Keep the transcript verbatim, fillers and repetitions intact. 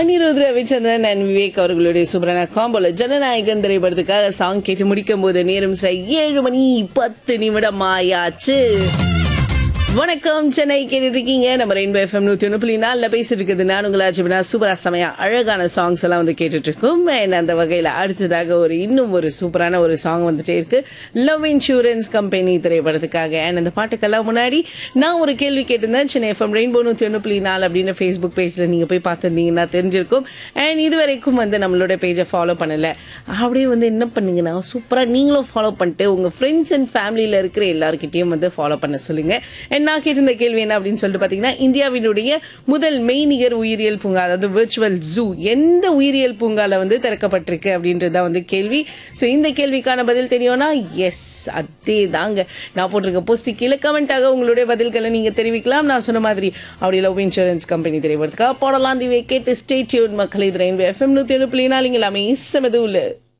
Anirudh Ravichandran and Vivek அவர்களுடைய சூப்பரான காம்போல ஜனநாயகன் திரைப்படத்துக்காக சாங் கேட்டு முடிக்கும் போது நேரம் ஏழு மணி பத்து நிமிடம் ஆயாச்சு. வணக்கம் சென்னை கேட்டுட்டு இருக்கீங்க. நம்ம ரெயின்போ எஃப்எம் நூத்தி ஒன்று புள்ளி நாலுல பேசிட்டு இருக்குது. நான் உங்களாச்சுனா சூப்பரா செமையா அழகான சாங்ஸ் எல்லாம் வந்து கேட்டுட்டு இருக்கோம். அந்த வகையில அடுத்ததாக ஒரு இன்னும் ஒரு சூப்பரான ஒரு சாங் வந்துட்டே இருக்கு. லவ் இன்சூரன்ஸ் கம்பெனி திரைப்படத்துக்காக. அண்ட் அந்த பாட்டுக்கெல்லாம் முன்னாடி நான் ஒரு கேள்வி கேட்டிருந்தேன். சென்னை எஃப்எம் ரெயின்போ நூத்தி ஒன்று புள்ளி நாலு அப்படின்னு ஃபேஸ்புக் பேஜ்ல நீங்க போய் பார்த்துருந்தீங்கன்னா தெரிஞ்சிருக்கும். அண்ட் இது வரைக்கும் வந்து நம்மளோட பேஜை ஃபாலோ பண்ணல அப்படியே வந்து என்ன பண்ணீங்கன்னா சூப்பரா நீங்களும் ஃபாலோ பண்ணிட்டு உங்க ஃப்ரெண்ட்ஸ் அண்ட் ஃபேமிலியில இருக்கிற எல்லாருக்கிட்டையும் வந்து ஃபாலோ பண்ண சொல்லுங்க. நான் கேட்டிருந்த கேள்வி என்ன அப்படின்னு சொல்லிட்டு பாத்தீங்கன்னா, இந்தியாவினுடைய முதல் மெய்நிகர் உயிரியல் பூங்கா, அதாவது விர்ச்சுவல் ஜூ எந்த உயிரியல் பூங்கால வந்து திறக்கப்பட்டிருக்கு அப்படின்றத வந்து கேள்வி. சோ இந்த கேள்விக்கான பதில் தெரியும்னா எஸ் அதே தாங்க. நான் போட்டிருக்க போஸ்ட் கீழே கமெண்டாக உங்களுடைய பதில்களை நீங்க தெரிவிக்கலாம். நான் சொன்ன மாதிரி அப்படி லவ் இன்சூரன்ஸ் கம்பெனி திரைப்படத்துக்காக போடலாம். கேட்டு ஸ்டே டியூன் மக்கள். இது ரெயின்போ எஃப்எம் நூத்தி ஒன்று புள்ளி நாலு எல்லாமே செமது உள்ள